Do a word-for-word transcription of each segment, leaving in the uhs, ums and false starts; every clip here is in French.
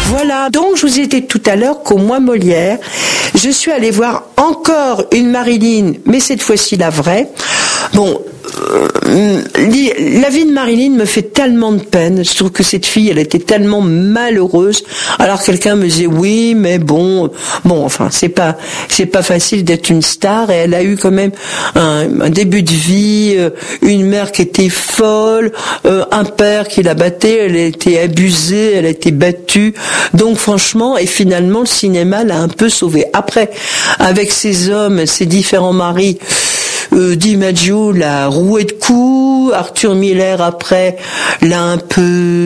Voilà, donc je vous ai dit tout à l'heure qu'au mois Molière, je suis allée voir encore une Marilyn, mais cette fois-ci la vraie. Bon, euh, la vie de Marilyn me fait tellement de peine. Je trouve que cette fille, elle était tellement malheureuse. Alors quelqu'un me disait oui, mais bon, bon, enfin, c'est pas, c'est pas facile d'être une star. Et elle a eu quand même un, un début de vie, euh, une mère qui était folle, euh, un père qui la battait, elle a été abusée, elle a été battue. Donc franchement, et finalement, le cinéma l'a un peu sauvée. Après, avec ses hommes, ses différents maris. Euh, DiMaggio l'a roué de coups, Arthur Miller après l'a un peu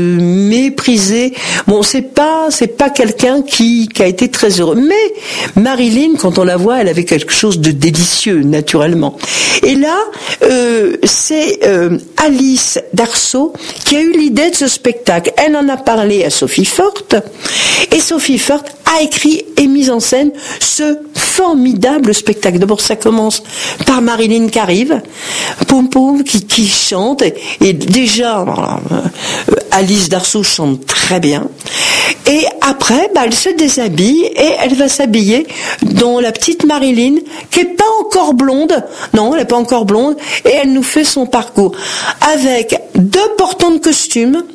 méprisé. Bon, c'est pas c'est pas quelqu'un qui qui a été très heureux. Mais Marilyn, quand on la voit, elle avait quelque chose de délicieux, naturellement. Et là, euh, c'est euh, Alice Darceau qui a eu l'idée de ce spectacle. Elle en a parlé à Sophie Forte, et Sophie Forte a écrit et mis en scène ce formidable spectacle. D'abord, ça commence par Marilyn qui arrive, poum poum, qui, qui chante, et, et déjà, euh, Alice Darceau chante très bien. Et après, bah, elle se déshabille et elle va s'habiller dans la petite Marilyn, qui est pas encore blonde. Non, elle est pas encore blonde, et elle nous fait son parcours avec deux portants de costume,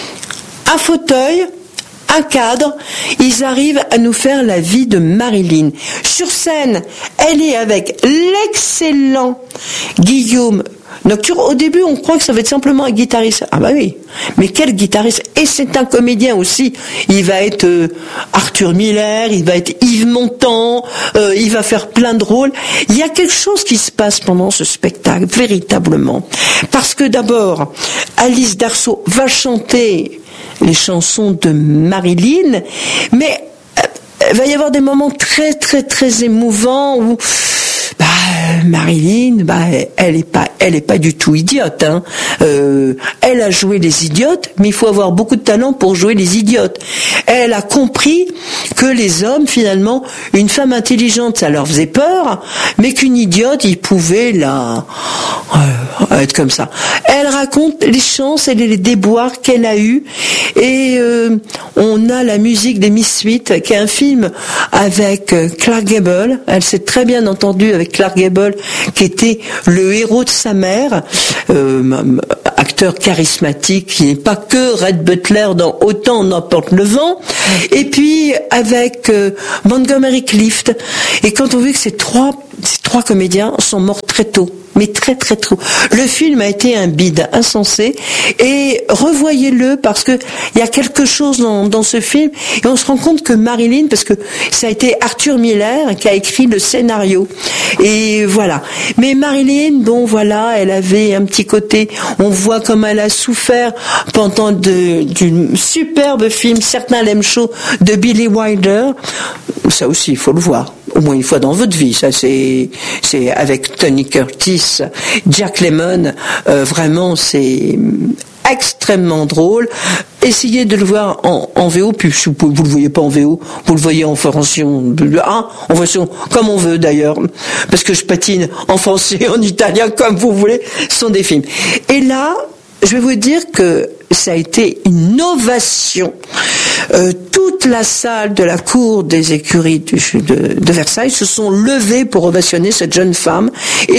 un fauteuil, un cadre. Ils arrivent à nous faire la vie de Marilyn. Sur scène, elle est avec l'excellent Guillaume Nocturne. Au début, on croit que ça va être simplement un guitariste. Ah bah oui, mais quel guitariste! Et c'est un comédien aussi. Il va être euh, Arthur Miller, il va être Yves Montand, euh, il va faire plein de rôles. Il y a quelque chose qui se passe pendant ce spectacle, véritablement. Parce que d'abord, Alice Darceau va chanter les chansons de Marilyn, mais euh, il va y avoir des moments très très très émouvants où bah, Marilyn, bah, elle est pas, elle est pas du tout idiote. Hein. Euh, elle a joué les idiotes, mais il faut avoir beaucoup de talent pour jouer les idiotes. Elle a compris que les hommes, finalement, une femme intelligente, ça leur faisait peur, mais qu'une idiote, ils pouvaient la euh, être comme ça. Elle raconte les chances et les déboires qu'elle a eus, et euh, on a la musique des Misfits, qui est un film avec euh, Clark Gable. Elle s'est très bien entendue avec Clark Gable, qui était le héros de sa mère, euh, acteur charismatique, qui n'est pas que Red Butler dans Autant n'emporte le vent, et puis avec euh, Montgomery Clift. Et quand on vit que ces trois, ces trois comédiens sont morts très tôt, mais très très tôt. Le film a été un bide insensé, et revoyez-le parce que il y a quelque chose dans, dans ce film, et on se rend compte que Marilyn, parce que ça a été Arthur Miller qui a écrit le scénario, et voilà. Mais Marilyn, bon voilà, elle avait un petit côté, on voit comme elle a souffert pendant de, du superbe film Certains l'aiment chaud de Billy Wilder. Ça aussi, il faut le voir. Au moins une fois dans votre vie, ça c'est c'est avec Tony Curtis, Jack Lemmon, euh, vraiment c'est extrêmement drôle. Essayez de le voir en, en V O, puis vous ne le voyez pas en V O, vous le voyez en version hein, en version comme on veut d'ailleurs, parce que je patine en français, en italien, comme vous voulez, ce sont des films. Et là, je vais vous dire que ça a été une ovation. Euh, toute la salle de la cour des écuries de, de, de Versailles se sont levées pour ovationner cette jeune femme et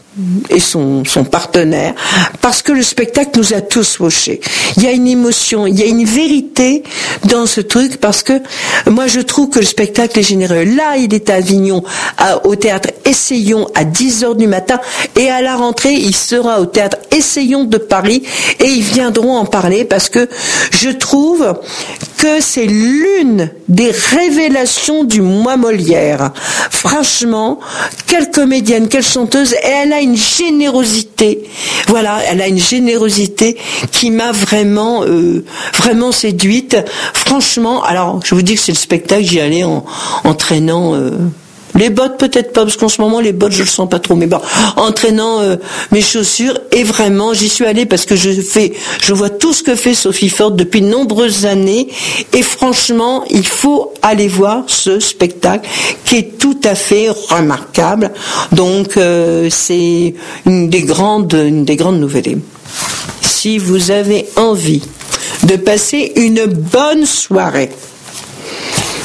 et son, son partenaire, parce que le spectacle nous a tous fauchés. Il y a une émotion, il y a une vérité dans ce truc, parce que moi je trouve que le spectacle est généreux. Là, il est à Avignon, à, au théâtre Essayons à dix heures du matin, et à la rentrée, il sera au théâtre Essayons de Paris, et ils viendront en parler, parce que je trouve que c'est l'une des révélations du mois Molière. Franchement, quelle comédienne, quelle chanteuse, et elle a une générosité, voilà, elle a une générosité qui m'a vraiment, euh, vraiment séduite. Franchement, alors je vous dis que c'est le spectacle, j'y allais en, en traînant. Euh, Les bottes peut-être pas, parce qu'en ce moment les bottes je le sens pas trop, mais bon, en traînant euh, mes chaussures, et vraiment j'y suis allée parce que je fais, je vois tout ce que fait Sophie Forte depuis de nombreuses années, et franchement il faut aller voir ce spectacle qui est tout à fait remarquable. Donc euh, c'est une des grandes, une des grandes nouvelles. Si vous avez envie de passer une bonne soirée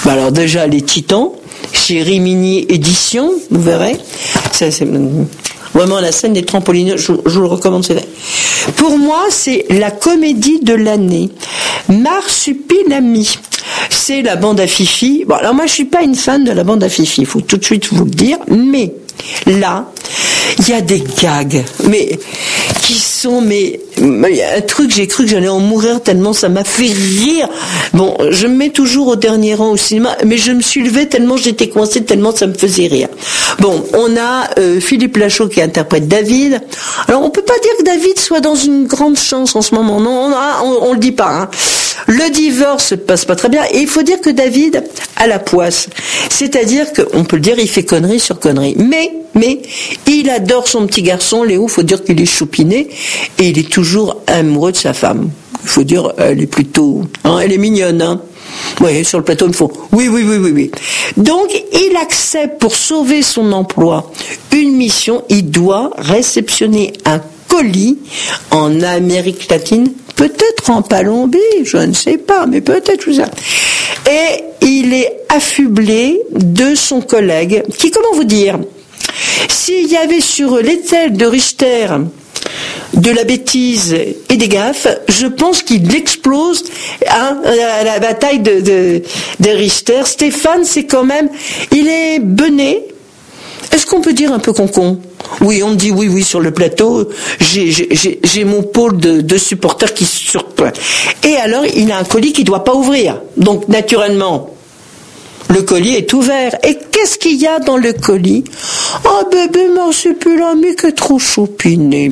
Bah alors déjà les Titans, chez Rimini Éditions, vous verrez. Ça, c'est vraiment la scène des trampolines, je, je vous le recommande. C'est... Pour moi, c'est la comédie de l'année. Marsupilami. C'est la bande à Fifi. Bon, alors moi, je suis pas une fan de la bande à Fifi, il faut tout de suite vous le dire, mais là, il y a des gags, mais qui sont, mais il y a un truc, j'ai cru que j'allais en mourir tellement ça m'a fait rire. Bon, je me mets toujours au dernier rang au cinéma, mais je me suis levée tellement j'étais coincée, tellement ça me faisait rire. Bon, on a euh, Philippe Lachaud qui interprète David. Alors, on peut pas dire que David soit dans une grande chance en ce moment, non, on, on, on le dit pas, hein. Le divorce se passe pas très bien, et il faut dire que David a la poisse. C'est-à-dire qu'on peut le dire, il fait connerie sur connerie. Mais, mais, il adore son petit garçon, Léo, faut dire qu'il est choupiné, et il est toujours amoureux de sa femme. Il faut dire, elle est plutôt, hein, elle est mignonne, hein. Oui, sur le plateau, il faut, oui, oui, oui, oui, oui. Donc, il accepte, pour sauver son emploi, une mission, il doit réceptionner un colis en Amérique latine, peut-être en Colombie, je ne sais pas, mais peut-être tout ça. Et il est affublé de son collègue, qui, comment vous dire, s'il y avait sur l'échelle de Richter de la bêtise et des gaffes, je pense qu'il explose hein, à la bataille de, de, de Richter. Stéphane, c'est quand même, il est bené. Est-ce qu'on peut dire un peu concon? Oui, on me dit oui, oui, sur le plateau, j'ai, j'ai, j'ai mon pôle de, de supporters qui surpointe. Et alors, il a un colis qu'il ne doit pas ouvrir. Donc, naturellement, le colis est ouvert. Et qu'est-ce qu'il y a dans le colis? Oh, bébé marsupilami, que trop choupiné.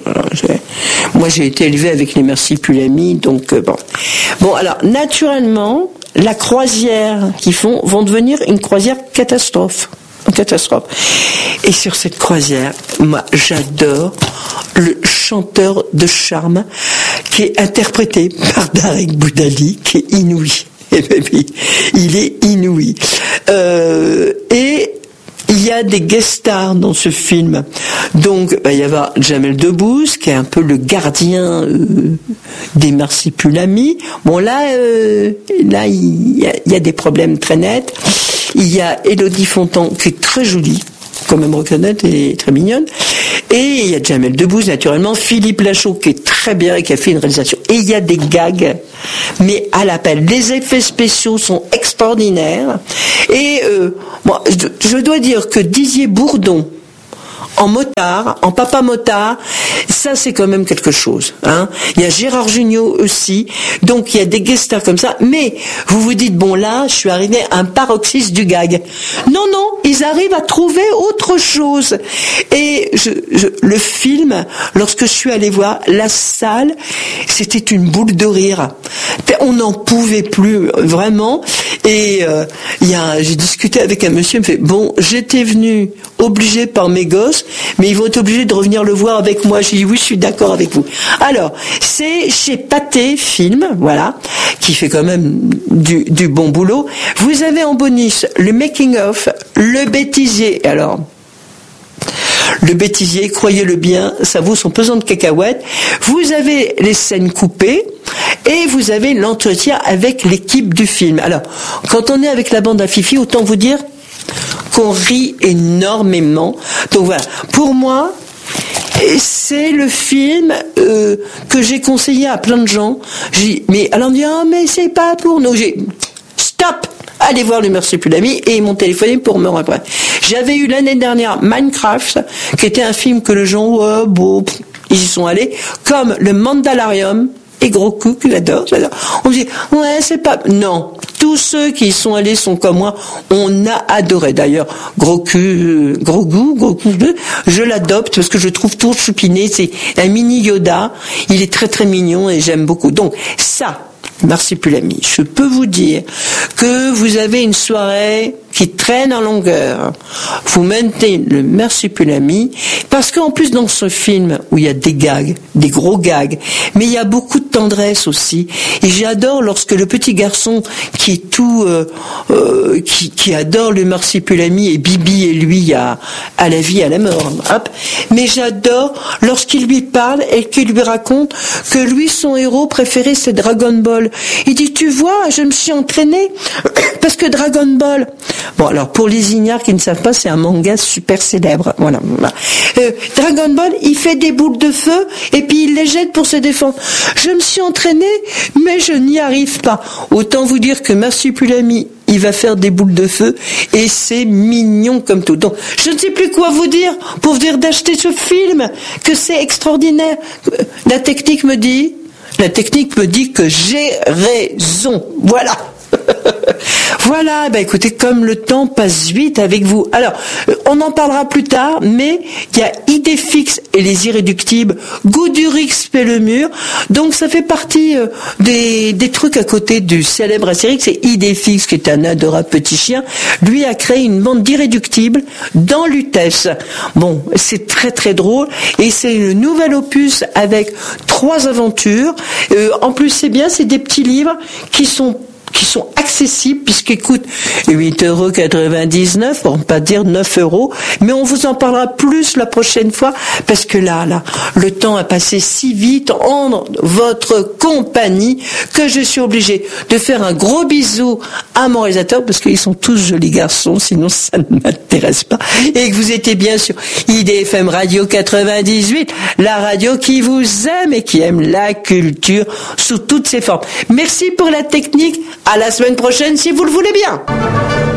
Moi, j'ai été élevé avec les marsupilami, donc euh, bon. Bon, alors, naturellement, la croisière qu'ils font vont devenir une croisière catastrophe. Une catastrophe. Et sur cette croisière, moi, j'adore le chanteur de charme qui est interprété par Darek Boudali, qui est inouï. Et baby, il est inouï. Euh, et il y a des guest stars dans ce film. Donc, il va y avoir Jamel Debbouze, qui est un peu le gardien euh, des marsupilami. Bon, là, euh, là, il y, a, il y a des problèmes très nets. Il y a Élodie Fontan, qui est très jolie, quand même reconnaître, et très mignonne. Et il y a Jamel Debbouze, naturellement, Philippe Lachaud, qui est très bien et qui a fait une réalisation. Et il y a des gags, mais à l'appel. Les effets spéciaux sont extraordinaires. Et euh, moi, je, je dois dire que Didier Bourdon, en motard, en papa motard, ça c'est quand même quelque chose. Hein. Il y a Gérard Jugnot aussi, donc il y a des guest stars comme ça, mais vous vous dites, bon là, je suis arrivé à un paroxysme du gag. Non, non, ils arrivent à trouver autre chose. Et je, je, le film, lorsque je suis allé voir, la salle, c'était une boule de rire. On n'en pouvait plus, vraiment. Et euh, il y a, j'ai discuté avec un monsieur, il me fait, bon, j'étais venu obligé par mes gosses, mais ils vont être obligés de revenir le voir avec moi. J'ai dit oui, je suis d'accord avec vous. Alors, c'est chez Pathé Film, voilà, qui fait quand même du, du bon boulot. Vous avez en bonus le making of, le bêtisier. Alors, le bêtisier, croyez-le bien, ça vaut son pesant de cacahuètes. Vous avez les scènes coupées et vous avez l'entretien avec l'équipe du film. Alors, quand on est avec la bande à Fifi, autant vous dire qu'on rit énormément. Donc voilà, pour moi, c'est le film euh, que j'ai conseillé à plein de gens. J'ai, mais alors on me dit, oh, mais c'est pas pour nous. J'ai, stop, allez voir le Marsupilami, et ils m'ont téléphoné pour me reprendre. J'avais eu l'année dernière Minecraft, qui était un film que les gens, ouais, bon, ils y sont allés, comme le Mandalorium, et gros coup, que j'adore, j'adore. On me dit, ouais, c'est pas, non. Tous ceux qui y sont allés sont comme moi. On a adoré. D'ailleurs, gros cul, gros goût, gros coup, je l'adopte parce que je trouve tout choupiné. C'est un mini Yoda. Il est très très mignon et j'aime beaucoup. Donc, ça, Marsupilami, je peux vous dire que vous avez une soirée qui traîne en longueur. Vous mettez le Marsupilami, parce qu'en plus dans ce film où il y a des gags, des gros gags, mais il y a beaucoup de tendresse aussi. Et j'adore lorsque le petit garçon qui est tout, euh, euh, qui, qui adore le Marsupilami et Bibi et lui à, à la vie, à la mort. Hop. Mais j'adore lorsqu'il lui parle et qu'il lui raconte que lui, son héros préféré, c'est Dragon Ball. Il dit, tu vois, je me suis entraîné parce que Dragon Ball. Bon, alors pour les ignares qui ne savent pas, c'est un manga super célèbre. Voilà. Euh, Dragon Ball, il fait des boules de feu et puis il les jette pour se défendre. Je me suis entraîné, mais je n'y arrive pas. Autant vous dire que Marsupilami, il va faire des boules de feu et c'est mignon comme tout. Donc, je ne sais plus quoi vous dire pour vous dire d'acheter ce film, que c'est extraordinaire. La technique me dit, la technique me dit que j'ai raison. Voilà. Voilà, bah écoutez, comme le temps passe vite avec vous. Alors, on en parlera plus tard, mais il y a Idéfix et les Irréductibles, Goudurix et le mur. Donc ça fait partie euh, des, des trucs à côté du célèbre Astérix. C'est Idéfix, qui est un adorable petit chien. Lui a créé une bande d'Irréductibles dans Lutèce. Bon, c'est très très drôle. Et c'est le nouvel opus avec trois aventures. Euh, en plus, c'est bien, c'est des petits livres qui sont qui sont accessibles puisqu'ils coûtent huit euros quatre-vingt-dix-neuf, pour ne pas dire neuf euros, mais on vous en parlera plus la prochaine fois parce que là, là, le temps a passé si vite en votre compagnie que je suis obligée de faire un gros bisou à mon réalisateur parce qu'ils sont tous jolis garçons, sinon ça ne m'intéresse pas, et que vous étiez bien sûr I D F M Radio quatre-vingt-dix-huit, la radio qui vous aime et qui aime la culture sous toutes ses formes. Merci pour la technique. À la semaine prochaine si vous le voulez bien.